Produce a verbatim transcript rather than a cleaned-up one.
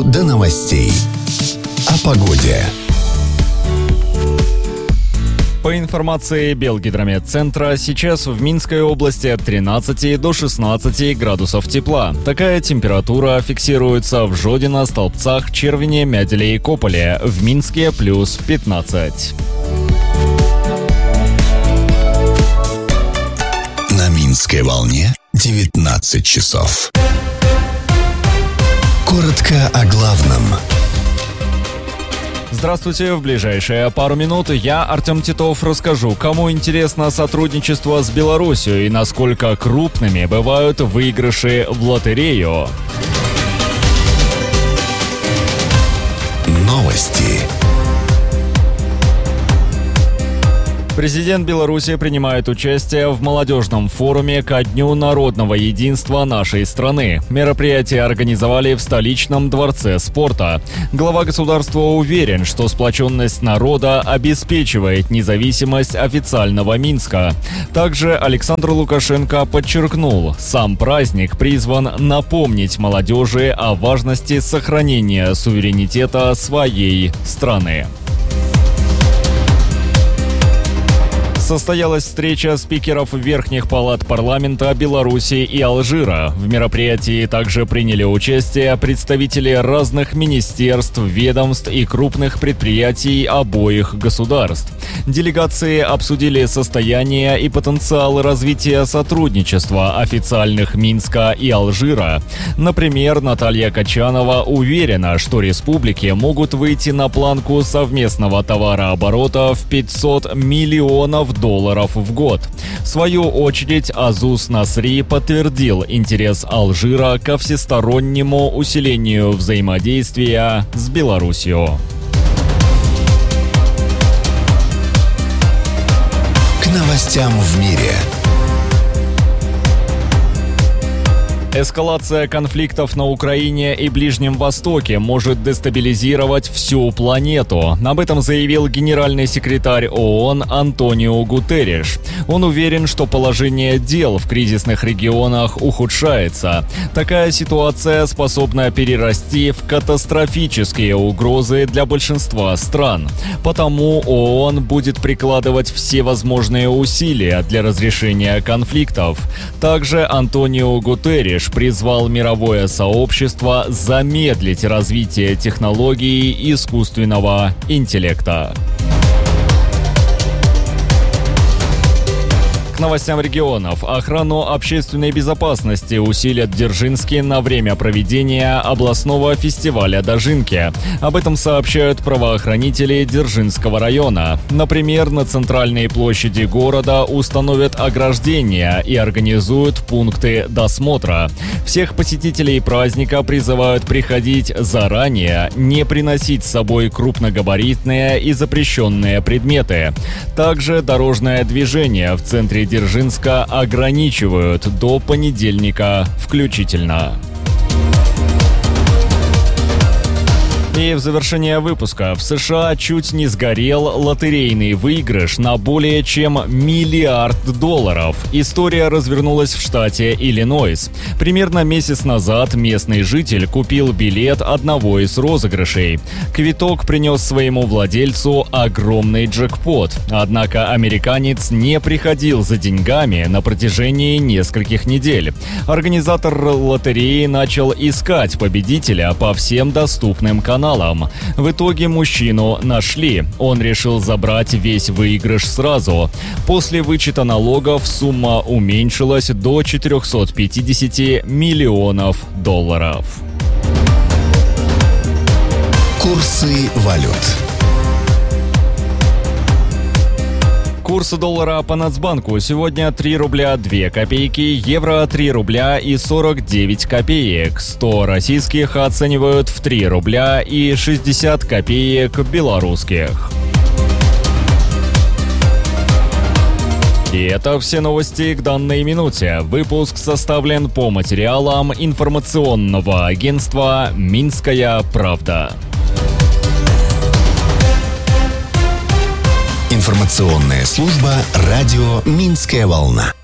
спорту до новостей. О погоде. По информации Белгидрометцентра, сейчас в Минской области от тринадцати до шестнадцати градусов тепла. Такая температура фиксируется в Жодино, Столбцах, Червине, Мяделе и Кополе. В Минске плюс пятнадцать. На Минской волне девятнадцать часов. Коротко о главном. Здравствуйте, в ближайшие пару минут я, Артем Титов, расскажу, кому интересно сотрудничество с Беларусью и насколько крупными бывают выигрыши в лотерею. Новости. Президент Беларуси принимает участие в молодежном форуме ко Дню народного единства нашей страны. Мероприятие организовали в столичном дворце спорта. Глава государства уверен, что сплоченность народа обеспечивает независимость официального Минска. Также Александр Лукашенко подчеркнул, сам праздник призван напомнить молодежи о важности сохранения суверенитета своей страны. Состоялась встреча спикеров верхних палат парламента Беларуси и Алжира. В мероприятии также приняли участие представители разных министерств, ведомств и крупных предприятий обоих государств. Делегации обсудили состояние и потенциал развития сотрудничества официальных Минска и Алжира. Например, Наталья Качанова уверена, что республики могут выйти на планку совместного товарооборота в пятьсот миллионов долларов в год. В свою очередь, Азуз Насри подтвердил интерес Алжира ко всестороннему усилению взаимодействия с Беларусью. К новостям в мире. Эскалация конфликтов на Украине и Ближнем Востоке может дестабилизировать всю планету. Об этом заявил генеральный секретарь ООН Антонио Гутерриш. Он уверен, что положение дел в кризисных регионах ухудшается. Такая ситуация способна перерасти в катастрофические угрозы для большинства стран. Потому ООН будет прикладывать все возможные усилия для разрешения конфликтов. Также Антонио Гутерриш призвал мировое сообщество замедлить развитие технологий искусственного интеллекта. К новостям регионов. Охрану общественной безопасности усилят в Дзержинске на время проведения областного фестиваля «Дожинки». Об этом сообщают правоохранители Дзержинского района. Например, на центральной площади города установят ограждения и организуют пункты досмотра. Всех посетителей праздника призывают приходить заранее, не приносить с собой крупногабаритные и запрещенные предметы. Также дорожное движение в центре Дзержинска ограничивают до понедельника включительно. И в завершение выпуска. В США чуть не сгорел лотерейный выигрыш на более чем миллиард долларов. История развернулась в штате Иллинойс. Примерно месяц назад местный житель купил билет одного из розыгрышей. Квиток принес своему владельцу огромный джекпот. Однако американец не приходил за деньгами на протяжении нескольких недель. Организатор лотереи начал искать победителя по всем доступным каналам. В итоге мужчину нашли. Он решил забрать весь выигрыш сразу. После вычета налогов сумма уменьшилась до четырехсот пятидесяти миллионов долларов. Курсы валют. Курс доллара по Нацбанку сегодня три рубля две копейки, евро три рубля и сорок девять копеек. сто российских оценивают в три рубля и шестьдесят копеек белорусских. И это все новости к данной минуте. Выпуск составлен по материалам информационного агентства «Минская правда». Информационная служба радио «Минская волна».